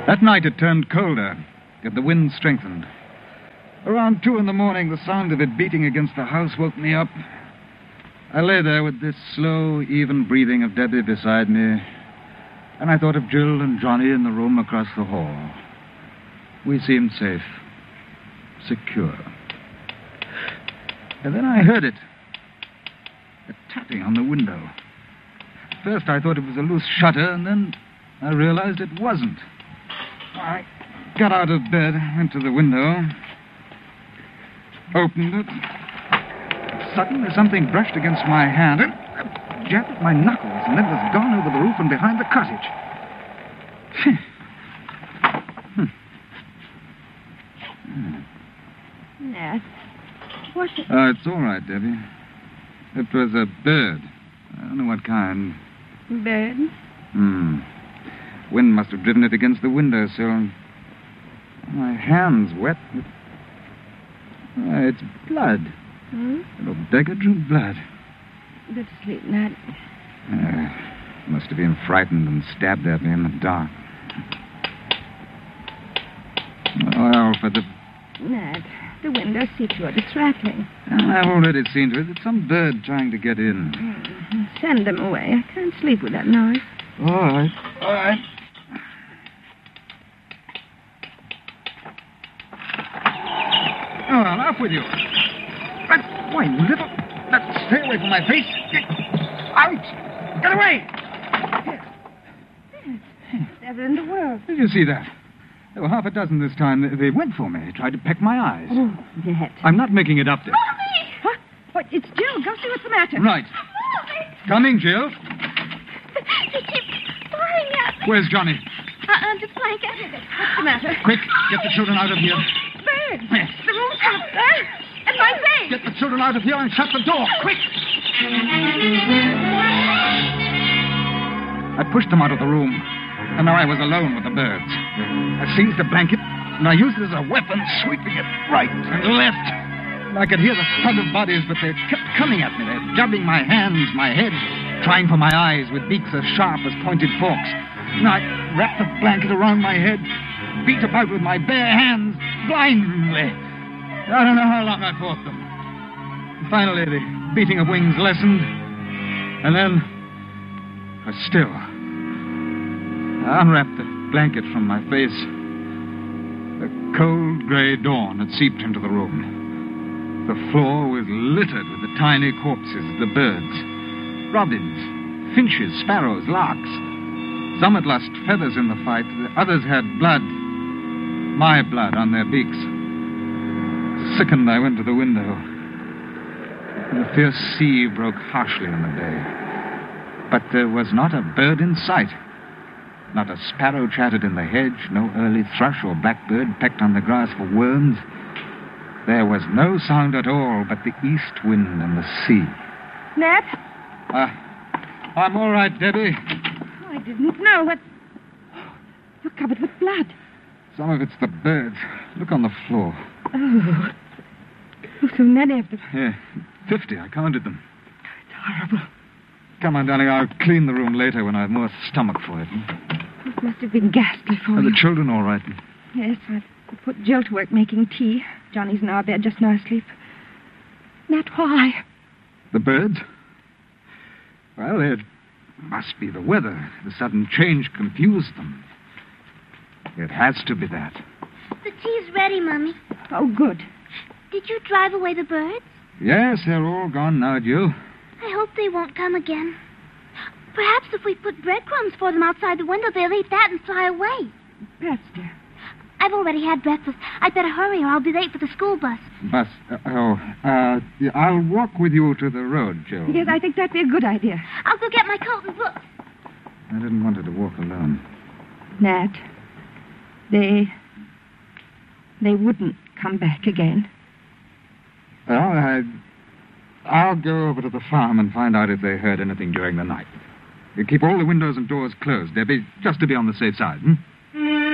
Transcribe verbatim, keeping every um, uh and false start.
That night it turned colder, and the wind strengthened. Around two in the morning, the sound of it beating against the house woke me up. I lay there with this slow, even breathing of Debbie beside me, and I thought of Jill and Johnny in the room across the hall. We seemed safe, secure. And then I heard it, a tapping on the window. At first I thought it was a loose shutter, and then I realized it wasn't. I got out of bed, went to the window, opened it. Suddenly something brushed against my hand and jabbed at my knuckles, and then was gone over the roof and behind the cottage. Nat, what... Oh, it's all right, Debbie. It was a bird. I don't know what kind. Bird? Hmm. Wind must have driven it against the windowsill. My hand's wet with... Uh, it's blood. Hmm? Little beggar drew blood. Go to sleep, Nat. Uh, must have been frightened and stabbed at me in the dark. Well, for the... Nat, the window seat shut. It's rattling. I've already seen to it. It's some bird trying to get in. Mm-hmm. Send them away. I can't sleep with that noise. All right. All right. Oh, well, off with you. But, why, you little... Let's stay away from my face. Get out! Get away! Yes. Never in the world. Did you see that? There were half a dozen this time. They went for me. They tried to peck my eyes. Oh, Nat. I'm not making it up there. Mommy! Huh? What? It's Jill. Go see what's the matter. Right. Mommy! Coming, Jill. They keep firing at me. Where's Johnny? Uh, under the blanket. What's the matter? Quick, get the children out of here. Bird. Yes. The room's up there. And my face. Get the children out of here and shut the door. Quick! I pushed them out of the room, and now I was alone with the birds. I seized a blanket, and I used it as a weapon, sweeping it right and left. And I could hear the thud of bodies, but they kept coming at me. They were jabbing my hands, my head, trying for my eyes with beaks as sharp as pointed forks. And I wrapped the blanket around my head, beat about with my bare hands, blindly. I don't know how long I fought them. Finally, the beating of wings lessened, and then I was still. I unwrapped the blanket from my face. The cold gray dawn had seeped into the room. The floor was littered with the tiny corpses of the birds. Robins, finches, sparrows, larks. Some had lost feathers in the fight. The others had blood, my blood, on their beaks. Sickened, I went to the window. The fierce sea broke harshly in the bay. But there was not a bird in sight. Not a sparrow chattered in the hedge, no early thrush or blackbird pecked on the grass for worms. There was no sound at all but the east wind and the sea. Nat? Uh, I'm all right, Debbie. Oh, I didn't know what... You're covered with blood. Some of it's the birds. Look on the floor. Oh. Oh, so many of them. Yeah, fifty. I counted them. It's horrible. Come on, darling. I'll clean the room later when I've more stomach for it. It must have been ghastly for Are you. the children all right? Yes, I've put Jill to work making tea. Johnny's in our bed, just now asleep. Nat, why? The birds? Well, it must be the weather. The sudden change confused them. It has to be that. The tea's ready, Mummy. Oh, good. Did you drive away the birds? Yes, they're all gone now, Jill. I hope they won't come again. Perhaps if we put breadcrumbs for them outside the window, they'll eat that and fly away. Perhaps, dear. I've already had breakfast. I'd better hurry or I'll be late for the school bus. Bus? Uh, oh, uh, yeah, I'll walk with you to the road, Jill. Yes, I think that'd be a good idea. I'll go get my coat and books. I didn't want her to walk alone. Nat, they... they wouldn't come back again. Well, I... I'll go over to the farm and find out if they heard anything during the night. You keep all the windows and doors closed, Debbie, just to be on the safe side, hmm?